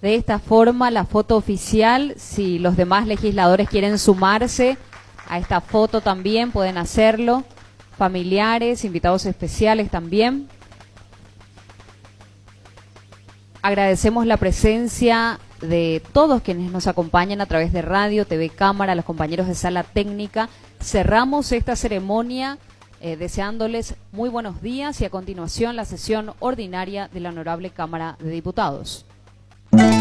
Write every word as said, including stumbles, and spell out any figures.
de esta forma la foto oficial. Si los demás legisladores quieren sumarse a esta foto también pueden hacerlo. Familiares, invitados especiales también. Agradecemos la presencia de todos quienes nos acompañan a través de radio, T V Cámara, los compañeros de sala técnica. Cerramos esta ceremonia eh, deseándoles muy buenos días y a continuación la sesión ordinaria de la Honorable Cámara de Diputados.